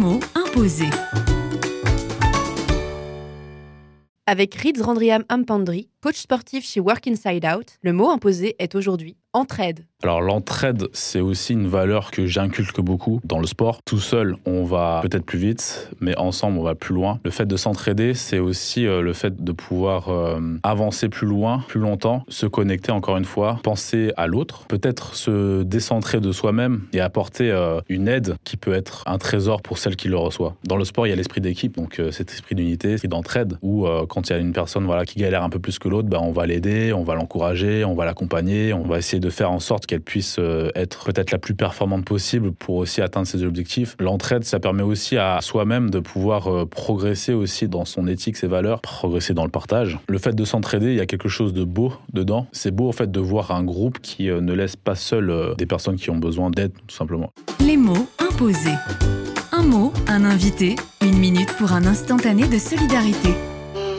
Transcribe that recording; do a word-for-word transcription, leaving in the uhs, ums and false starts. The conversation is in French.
mots imposés. Avec Riz Randriam Ampandri, coach sportif chez Work Inside Out, le mot imposé est aujourd'hui entraide. Alors l'entraide, c'est aussi une valeur que j'inculque beaucoup dans le sport. Tout seul, on va peut-être plus vite, mais ensemble, on va plus loin. Le fait de s'entraider, c'est aussi euh, le fait de pouvoir euh, avancer plus loin, plus longtemps, se connecter encore une fois, penser à l'autre, peut-être se décentrer de soi-même et apporter euh, une aide qui peut être un trésor pour celle qui le reçoit. Dans le sport, il y a l'esprit d'équipe, donc euh, cet esprit d'unité, esprit d'entraide, où euh, quand il y a une personne voilà, qui galère un peu plus que l'autre, ben, on va l'aider, on va l'encourager, on va l'accompagner, on va essayer de faire en sorte qu'elle puisse euh, être peut-être la plus performante possible pour aussi atteindre ses objectifs. L'entraide, ça permet aussi à soi-même de pouvoir euh, progresser aussi dans son éthique, ses valeurs, progresser dans le partage. Le fait de s'entraider, il y a quelque chose de beau dedans. C'est beau en fait de voir un groupe qui euh, ne laisse pas seul euh, des personnes qui ont besoin d'aide, tout simplement. Les mots imposés. Un mot, un invité, une minute pour un instantané de solidarité.